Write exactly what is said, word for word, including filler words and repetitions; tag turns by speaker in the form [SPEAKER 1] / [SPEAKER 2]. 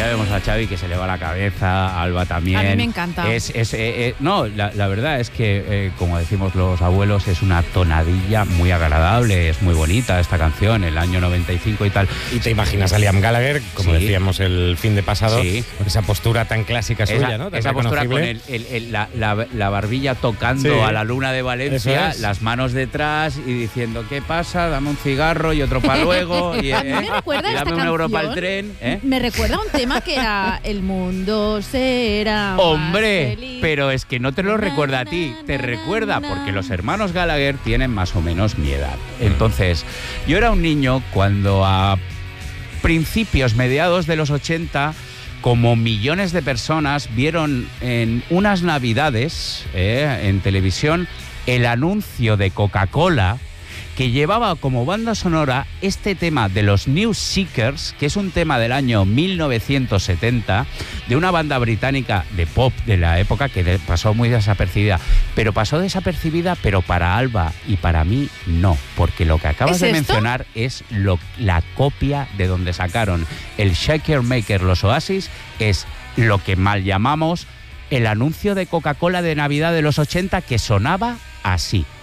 [SPEAKER 1] ya vemos a Xavi que se le va la cabeza, Alba también.
[SPEAKER 2] A mí me encanta.
[SPEAKER 1] Es, es, eh, eh, no, la, la verdad es que, eh, como decimos los abuelos, es una tonadilla muy agradable, es muy bonita esta canción, el año noventa y cinco y tal.
[SPEAKER 3] Y te imaginas a Liam Gallagher, como
[SPEAKER 1] Sí.
[SPEAKER 3] decíamos el fin de pasado,
[SPEAKER 1] Sí.
[SPEAKER 3] con esa postura tan clásica
[SPEAKER 1] Esa,
[SPEAKER 3] suya, ¿no? Tan
[SPEAKER 1] esa postura con
[SPEAKER 3] reconocible.
[SPEAKER 1] el, el, el, la, la, la barbilla tocando
[SPEAKER 3] Sí.
[SPEAKER 1] a la luna de Valencia,
[SPEAKER 3] Eso es.
[SPEAKER 1] las manos detrás y diciendo, ¿qué pasa? Dame un cigarro y otro para luego. Y,
[SPEAKER 2] A mí me
[SPEAKER 1] ¿eh?
[SPEAKER 2] recuerda
[SPEAKER 1] y
[SPEAKER 2] esta
[SPEAKER 1] dame un euro para el
[SPEAKER 2] canción.
[SPEAKER 1] tren. ¿eh?
[SPEAKER 2] Me recuerda a un tema que era El mundo será más
[SPEAKER 1] Hombre,
[SPEAKER 2] feliz.
[SPEAKER 1] pero es que no te lo
[SPEAKER 2] Na,
[SPEAKER 1] recuerda a ti,
[SPEAKER 2] na,
[SPEAKER 1] te
[SPEAKER 2] na,
[SPEAKER 1] recuerda
[SPEAKER 2] na.
[SPEAKER 1] porque los hermanos Gallagher tienen más o menos mi edad. Entonces, yo era un niño cuando a principios, mediados de los ochenta, como millones de personas vieron en unas navidades eh, en televisión el anuncio de Coca-Cola que llevaba como banda sonora este tema de los New Seekers, que es un tema del año mil novecientos setenta, de una banda británica de pop de la época que de- pasó muy desapercibida. Pero pasó desapercibida, pero para Alba y para mí no, porque lo que acabas
[SPEAKER 2] ¿Es
[SPEAKER 1] de
[SPEAKER 2] esto?
[SPEAKER 1] mencionar es lo, la copia de donde sacaron el Shaker Maker, los Oasis, es lo que mal llamamos el anuncio de Coca-Cola de Navidad de los ochenta, que sonaba así.